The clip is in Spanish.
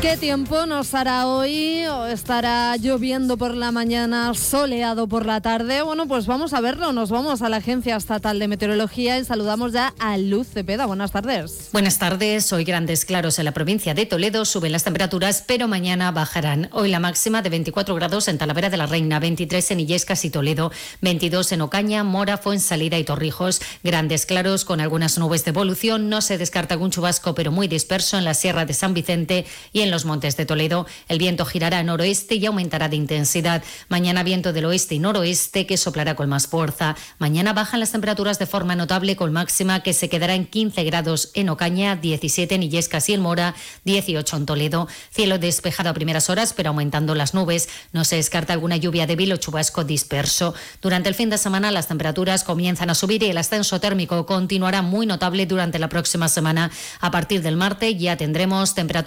¿Qué tiempo nos hará hoy? ¿Estará lloviendo por la mañana, soleado por la tarde? Bueno, pues vamos a verlo. Nos vamos a la Agencia Estatal de Meteorología y saludamos ya a Luz Cepeda. Buenas tardes. Buenas tardes. Hoy grandes claros en la provincia de Toledo. Suben las temperaturas, pero mañana bajarán. Hoy la máxima de 24 grados en Talavera de la Reina, 23 en Illescas y Toledo, 22 en Ocaña, Mora, Fuensalida y Torrijos. Grandes claros con algunas nubes de evolución. No se descarta algún chubasco, pero muy disperso en la Sierra de San Vicente y en los montes de Toledo. El viento girará a noroeste y aumentará de intensidad. Mañana viento del oeste y noroeste que soplará con más fuerza. Mañana bajan las temperaturas de forma notable con máxima que se quedará en 15 grados en Ocaña, 17 en Illescas y en Mora, 18 en Toledo. Cielo despejado a primeras horas, pero aumentando las nubes. No se descarta alguna lluvia débil o chubasco disperso. Durante el fin de semana las temperaturas comienzan a subir y el ascenso térmico continuará muy notable durante la próxima semana. A partir del martes ya tendremos temperaturas